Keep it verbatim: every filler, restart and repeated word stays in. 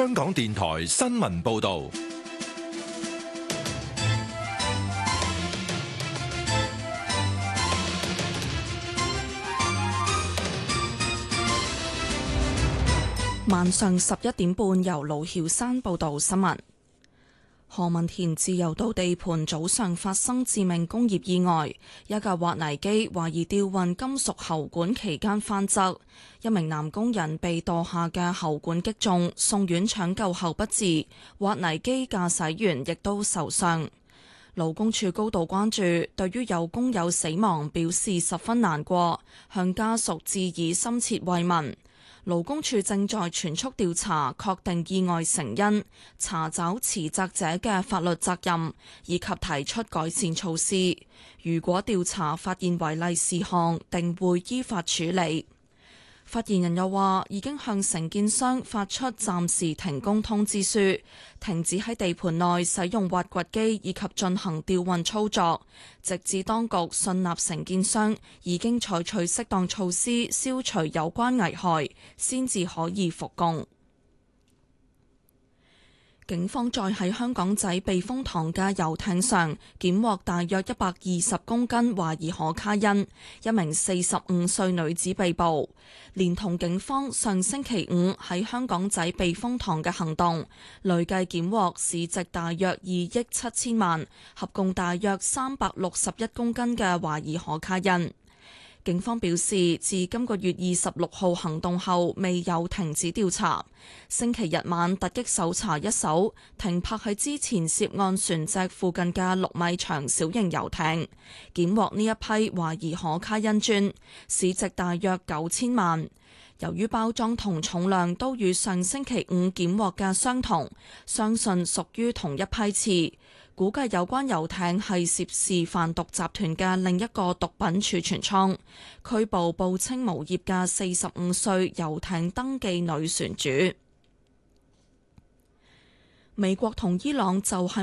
香港電台新聞報道。 晚上十一點半，由盧曉山報道新聞。何文田自由道地盤早上發生致命工業意外，一架挖泥機懷疑吊運金屬喉管期間翻側，一名男工人被墮下嘅喉管擊中，送院搶救後不治，挖泥機駕駛員亦都受傷。勞工處高度關注，對於有工友死亡表示十分難過，向家屬致以深切慰問。勞工處正在全速調查，確定意外成因，查找持責者嘅法律責任，以及提出改善措施。如果調查發現違例事項，定會依法處理。發言人又話，已經向承建商發出暫時停工通知書，停止喺地盤內使用挖掘機以及進行吊運操作，直至當局信納承建商已經採取適當措施消除有關危害，先至可以復工。警方再喺香港仔避風塘嘅遊艇上檢獲大約一百二十公斤懷疑可卡因，一名四十五歲女子被捕。連同警方上星期五喺香港仔避風塘嘅行動，累計檢獲市值大約二億七千萬，合共大約三百六十一公斤嘅懷疑可卡因。警方表示，自今個月二十六號行動後，未有停止調查。星期日晚突擊搜查一艘停泊喺之前涉案船隻附近嘅六米長小型遊艇，檢獲呢一批懷疑可卡因磚，市值大約九千萬。由於包裝同重量都與上星期五檢獲嘅相同，相信屬於同一批次。估計有關遊艇係涉事販毒集團嘅另一個毒品儲存倉，拘捕報稱無業嘅四十五歲遊艇登記女船主。美國同伊朗就係